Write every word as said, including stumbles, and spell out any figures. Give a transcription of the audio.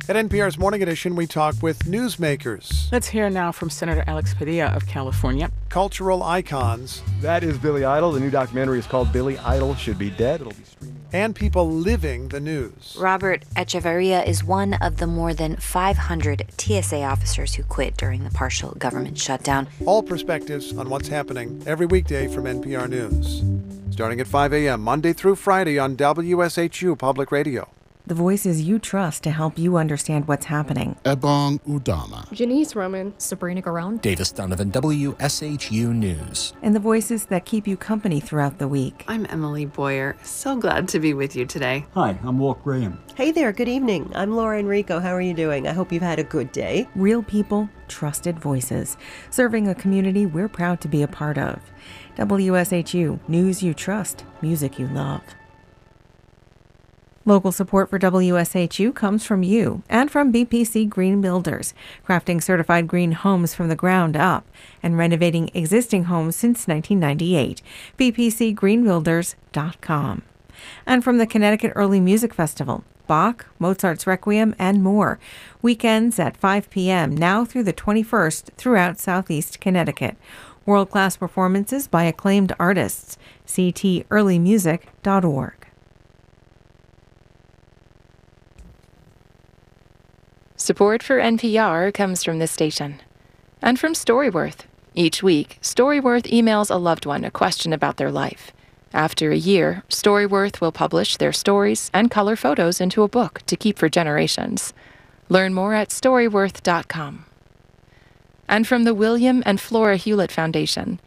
At N P R's Morning Edition, we talk with newsmakers, Let's hear now from Senator Alex Padilla of California. cultural icons, That is Billy Idol. The new documentary is called Billy Idol Should Be Dead. It'll be streaming. and people living the news. Robert Echeverria is one of the more than five hundred T S A officers who quit during the partial government shutdown. All perspectives on what's happening every weekday from N P R News. Starting at five a.m. Monday through Friday on W S H U Public Radio. The voices you trust to help you understand what's happening. Ebong Udama. Janice Roman. Sabrina Garone. Davis Donovan, W S H U News. And the voices that keep you company throughout the week. I'm Emily Boyer. So glad to be with you today. Hi, I'm Walt Graham. Hey there, good evening. I'm Laura Enrico. How are you doing? I hope you've had a good day. Real people, trusted voices, serving a community we're proud to be a part of. W S H U, news you trust, music you love. Local support for W S H U comes from you and from B P C Green Builders, crafting certified green homes from the ground up and renovating existing homes since nineteen ninety-eight. B P C green builders dot com. And from the Connecticut Early Music Festival, Bach, Mozart's Requiem, and more. Weekends at five p.m. now through the twenty-first throughout Southeast Connecticut. World-class performances by acclaimed artists. C T early music dot org. Support for N P R comes from this station and from Storyworth. Each week, Storyworth emails a loved one a question about their life. After a year, Storyworth will publish their stories and color photos into a book to keep for generations. Learn more at storyworth dot com. And from the William and Flora Hewlett Foundation,